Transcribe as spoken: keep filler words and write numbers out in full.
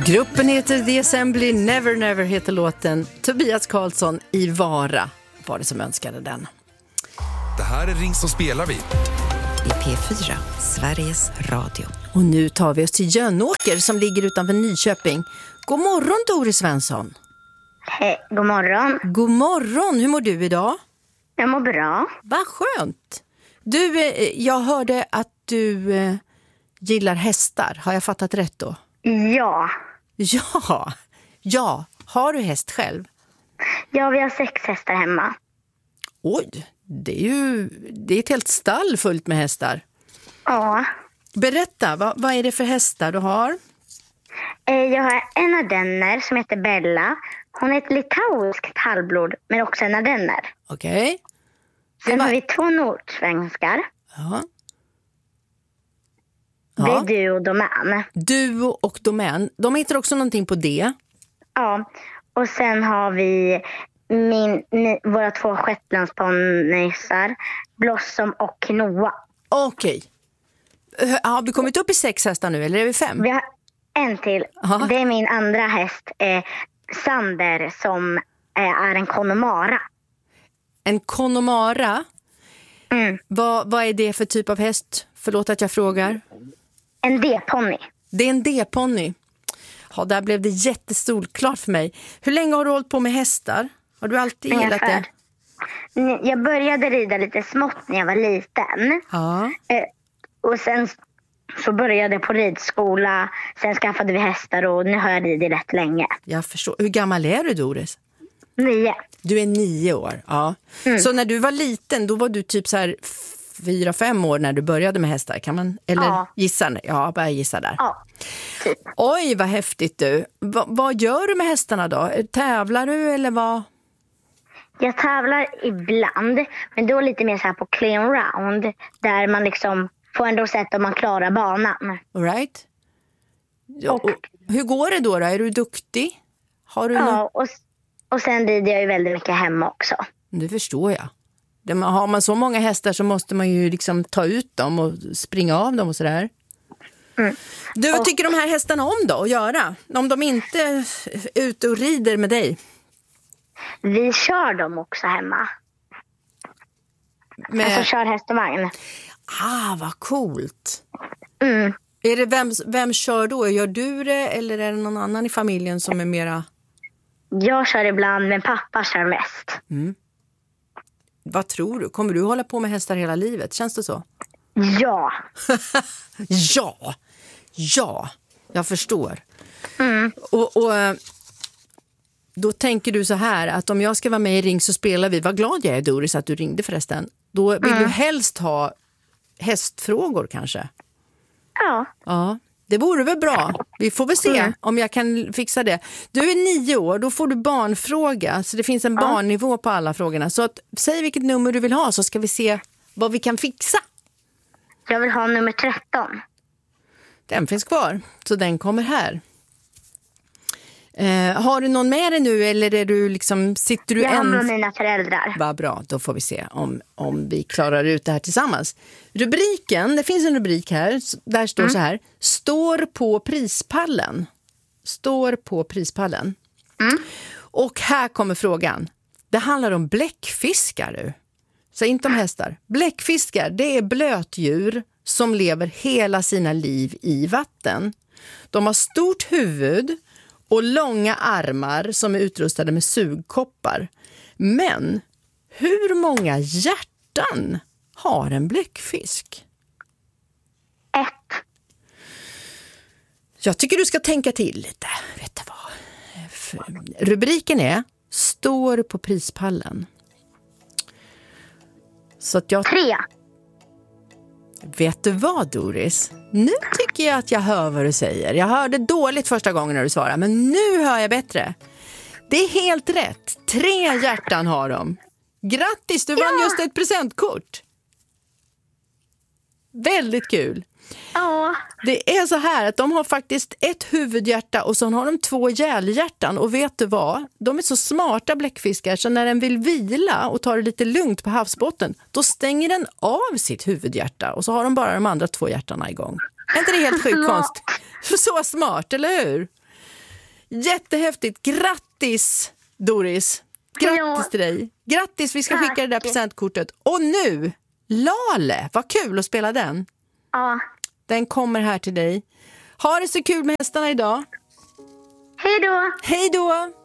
Gruppen heter The Assembly, Never Never heter låten. Tobias Karlsson i Vara var det som önskade den. Det här är Ring så spelar vi. I P fyra, Sveriges Radio. Och nu tar vi oss till Jönåker som ligger utanför Nyköping. God morgon Doris Svensson. Hej, god morgon. God morgon, hur mår du idag? Jag mår bra. Vad skönt. Du, jag hörde att du eh, gillar hästar. Har jag fattat rätt då? Ja. Ja, ja. Har du häst själv? Ja, vi har sex hästar hemma. Oj, det är ju det är ett helt stall fullt med hästar. Ja. Berätta, vad, vad är det för hästar du har? Jag har en ardenner som heter Bella. Hon är ett litauiskt halvblod, men också en ardenner. Okej. Okay. Sen var... har vi två nordsvenskar. Ja. Det är ja. Duo och Domän. Duo och Domän. De heter också någonting på det. Ja, och sen har vi min, ni, våra två shetlandsponnysar, Blossom och Noah. Okej. Okay. Har vi kommit upp i sex hästar nu, eller är vi fem? Vi har en till. Aha. Det är min andra häst, eh, Sander, som eh, är en Connemara. En Connemara? Mm. Vad, vad är det för typ av häst? Förlåt att jag frågar. En D-ponny. Det är en D-ponny. Ja, där blev det jättestort för mig. Hur länge har du hållit på med hästar? Har du alltid gillat det? Jag började rida lite smått när jag var liten. Ja. Eh, och sen så började jag på ridskola. Sen skaffade vi hästar och nu har jag ridit rätt länge. Jag förstår. Hur gammal är du, Doris? Nio. Du är nio år, ja. Mm. Så när du var liten, då var du typ så här fyra, fem år när du började med hästar, kan man? Eller ja. gissa? Ja, bara gissa där. Ja, typ. Oj, vad häftigt du. Va, vad gör du med hästarna då? Tävlar du eller vad? Jag tävlar ibland, men då lite mer så här på clean round, där man liksom får ändå sett om man klarar banan. All right. Ja, och, och, hur går det då, då? Är du duktig? Har du ja, någon... och, och sen rider jag ju väldigt mycket hemma också. Det förstår jag. Det, har man så många hästar så måste man ju liksom ta ut dem och springa av dem och sådär. Mm. Du, vad och, tycker de här hästarna om då att göra? Om de inte är ute och rider med dig? Vi kör dem också hemma. Med... Alltså kör häst och vagn. Ah, vad coolt. Mm. Är det vem, vem kör då? Gör du det eller är det någon annan i familjen som är mera... Jag kör ibland, men pappa kör mest. Mm. Vad tror du? Kommer du hålla på med hästar hela livet? Känns det så? Ja. ja. Ja. Jag förstår. Mm. Och, och då tänker du så här att om jag ska vara med i Ring så spelar vi. Vad glad jag är, Doris, att du ringde förresten. Då vill mm. du helst ha hästfrågor kanske? Ja. Ja. Det vore väl bra. Vi får väl se mm. om jag kan fixa det. Du är nio år, då får du barnfråga. Så det finns en ja. barnnivå på alla frågorna. Så att, säg vilket nummer du vill ha så ska vi se vad vi kan fixa. Jag vill ha nummer tretton. Den finns kvar, så den kommer här. Eh, har du någon med dig nu eller är du liksom, sitter du jag en... har med mina föräldrar. Vad bra, då får vi se om, om vi klarar ut det här tillsammans. Rubriken, det finns en rubrik här, där står mm. så här. Står på prispallen. Står på prispallen. Mm. Och här kommer frågan. Det handlar om bläckfiskar du. Så inte om hästar. Bläckfiskar, det är blötdjur som lever hela sina liv i vatten. De har stort huvud och långa armar som är utrustade med sugkoppar. Men hur många hjärtan har en bläckfisk? Ett. Jag tycker du ska tänka till lite. Vet du vad? Rubriken är Står på prispallen. Så att jag... Tre. Vet du vad, Doris? Nu tycker jag att jag hör vad du säger. Jag hörde dåligt första gången när du svarade, men nu hör jag bättre. Det är helt rätt. Tre hjärtan har de. Grattis, du ja. vann just ett presentkort. Väldigt kul. Ja. Det är så här att de har faktiskt ett huvudhjärta och så har de två hjälhjärtan. Och vet du vad? De är så smarta bläckfiskar så när den vill vila och ta det lite lugnt på havsbotten, då stänger den av sitt huvudhjärta och så har de bara de andra två hjärtarna igång. Är inte det helt sjukt konst? Så smart, eller hur? Jättehäftigt. Grattis, Doris. Grattis Ja. till dig. Grattis, vi ska Tack. skicka det där presentkortet. Och nu, Lale, vad kul att spela den. Ja. Den kommer här till dig. Ha det så kul med hästarna idag. Hej då! Hej då!